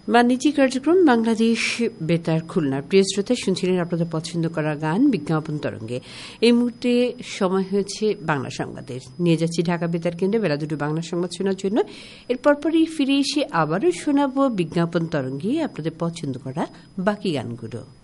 বাণিজ্যিক কার্যক্রম বাংলাদেশ বেতার খুলনা। প্রিয় শ্রোতা, শুনছিলেন আপনাদের পছন্দ করা গান বিজ্ঞাপন তরঙ্গে। এই মুহূর্তে সময় হয়েছে বাংলা সংবাদের। নিয়ে যাচ্ছি ঢাকা বেতার কেন্দ্রে বেলা দুটো বাংলা সংবাদ শোনার জন্য। এর পরপরই ফিরে এসে আবারও শোনাবো বিজ্ঞাপন তরঙ্গে আপনাদের পছন্দ করা বাকি গানগুলো।